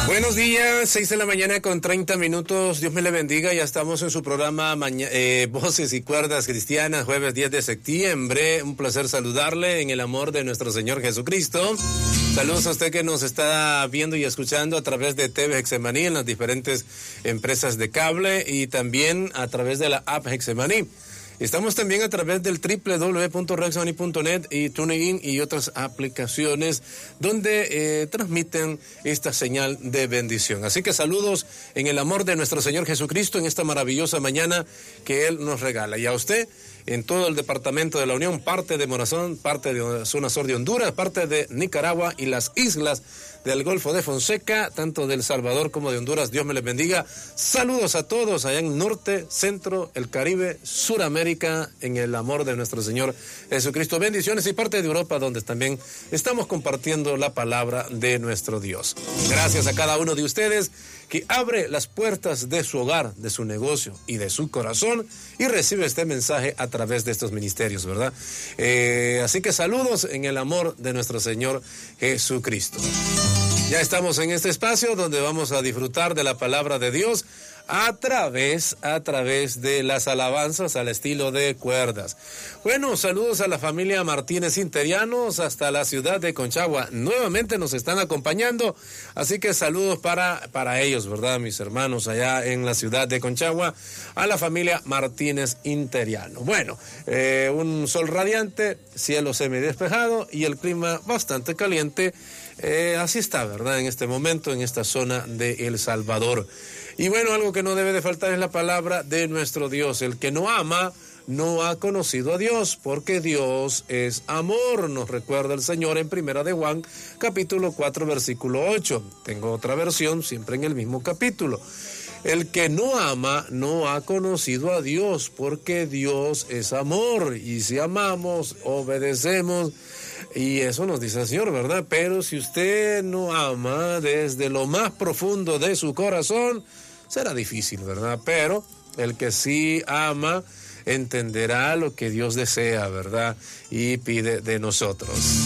Buenos días, 6 de la mañana con 30 minutos. Dios me le bendiga. Ya estamos en su programa Voces y Cuerdas Cristianas, jueves 10 de septiembre. Un placer saludarle en el amor de nuestro Señor Jesucristo. Saludos a usted que nos está viendo y escuchando a través de TV Hexemaní en las diferentes empresas de cable y también a través de la app Hexemaní. Estamos también a través del www.rexemaní.net y TuneIn y otras aplicaciones donde transmiten esta señal de bendición. Así que saludos en el amor de nuestro Señor Jesucristo en esta maravillosa mañana que Él nos regala. Y a usted, en todo el departamento de la Unión, parte de Morazán, parte de zona sur de Honduras, parte de Nicaragua y las islas del Golfo de Fonseca, tanto de El Salvador como de Honduras. Dios me les bendiga. Saludos a todos allá en norte, centro, el Caribe, Suramérica, en el amor de nuestro Señor Jesucristo. Bendiciones y parte de Europa, donde también estamos compartiendo la palabra de nuestro Dios. Gracias a cada uno de ustedes que abre las puertas de su hogar, de su negocio y de su corazón y recibe este mensaje a través de estos ministerios, ¿verdad? Así que saludos en el amor de nuestro Señor Jesucristo. Ya estamos en este espacio donde vamos a disfrutar de la palabra de Dios a través de las alabanzas al estilo de cuerdas. Bueno, saludos a la familia Martínez Interianos hasta la ciudad de Conchagua. Nuevamente nos están acompañando, así que saludos para ellos, ¿verdad? Mis hermanos allá en la ciudad de Conchagua, a la familia Martínez Interiano. Bueno, un sol radiante, cielo semidespejado y el clima bastante caliente. Así está, ¿verdad? En este momento, en esta zona de El Salvador. Y bueno, algo que no debe de faltar es la palabra de nuestro Dios. El que no ama no ha conocido a Dios, porque Dios es amor. Nos recuerda el Señor en Primera de Juan, capítulo 4, versículo 8. Tengo otra versión, siempre en el mismo capítulo. El que no ama no ha conocido a Dios, porque Dios es amor. Y si amamos, obedecemos. Y eso nos dice el Señor, ¿verdad? Pero si usted no ama desde lo más profundo de su corazón, será difícil, ¿verdad? Pero el que sí ama entenderá lo que Dios desea, ¿verdad? Y pide de nosotros.